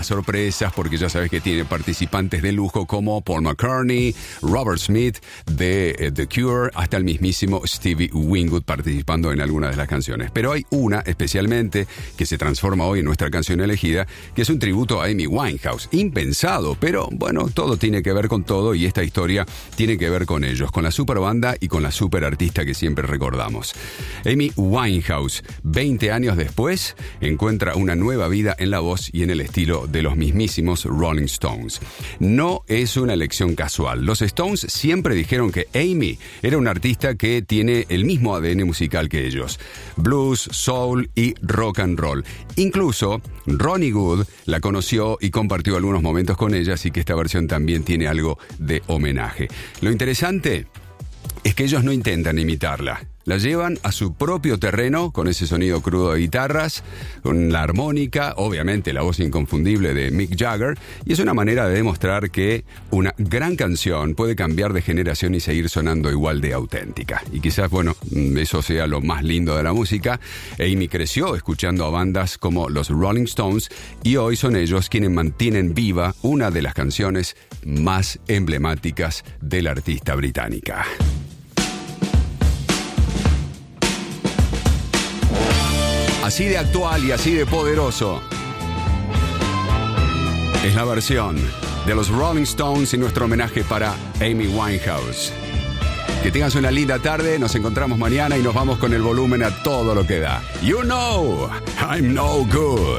sorpresas, porque ya sabes que tiene participantes de lujo como Paul McCartney, Robert Smith de The Cure, hasta el mismísimo Stevie Winwood participando en algunas de las canciones. Pero hay una especialmente que se transforma hoy en nuestra canción elegida, que es un tributo a Amy Winehouse. Impensado, pero bueno, todo tiene que ver con todo y esta historia tiene que ver con ellos, con la super banda y con la super artista que siempre recordamos. Amy Winehouse, 20 años después, encuentra una nueva vida en la voz y en el estilo de los mismísimos Rolling Stones. No es una elección casual. Los Stones siempre dijeron que Amy era una artista que tiene el mismo ADN musical que ellos. Blues, soul y rock and roll. Incluso Ronnie Wood la conoció y compartió algunos momentos con ella, así que esta versión también tiene algo de homenaje. Lo interesante es que ellos no intentan imitarla. La llevan a su propio terreno con ese sonido crudo de guitarras, con la armónica, obviamente la voz inconfundible de Mick Jagger, y es una manera de demostrar que una gran canción puede cambiar de generación y seguir sonando igual de auténtica. Y quizás, bueno, eso sea lo más lindo de la música. Amy creció escuchando a bandas como los Rolling Stones y hoy son ellos quienes mantienen viva una de las canciones más emblemáticas de la artista británica. Así de actual y así de poderoso es la versión de los Rolling Stones y nuestro homenaje para Amy Winehouse. Que tengas una linda tarde, nos encontramos mañana y nos vamos con el volumen a todo lo que da. You know, I'm no good.